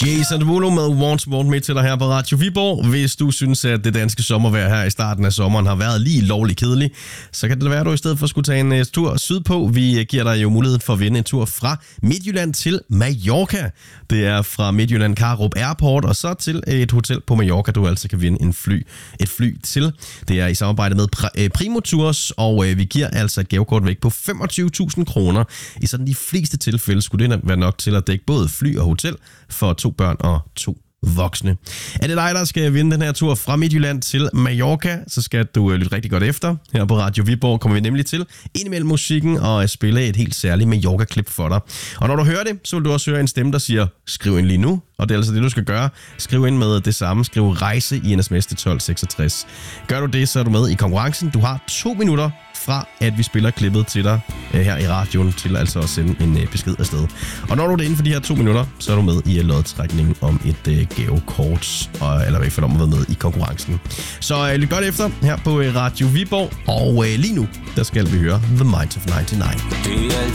Jason Derulo med Want med til dig her på Radio Viborg. Hvis du synes, at det danske sommervejr her i starten af sommeren har været lige lovligt kedelig, så kan det være, at du i stedet for skulle tage en tur sydpå. Vi giver dig jo mulighed for at vinde en tur fra Midtjylland til Mallorca. Det er fra Midtjylland Karup Airport og så til et hotel på Mallorca, du altså kan vinde et fly til. Det er i samarbejde med Primo Tours, og vi giver altså et gavekort væk på 25.000 kroner. I sådan de fleste tilfælde skulle det være nok til at dække både fly og hotel for 2 børn og 2 voksne. Er det dig, der skal vinde den her tur fra Midtjylland til Mallorca, så skal du lytte rigtig godt efter. Her på Radio Viborg kommer vi nemlig til indimellem musikken og spille et helt særligt Mallorca-klip for dig. Og når du hører det, så vil du også høre en stemme, der siger, skriv ind lige nu. Og det er altså det, du skal gøre. Skriv ind med det samme. Skriv rejse i en sms til 1266. Gør du det, så er du med i konkurrencen. Du har 2 minutter fra, at vi spiller klippet til dig her i radioen, til altså at sende en besked afsted. Og når du er det inden for de her 2 minutter, så er du med i lodtrækningen om et gavekort, eller i hvert fald om at være med i konkurrencen. Så lyt godt efter her på Radio Viborg, og lige nu, der skal vi høre The Mind of 99.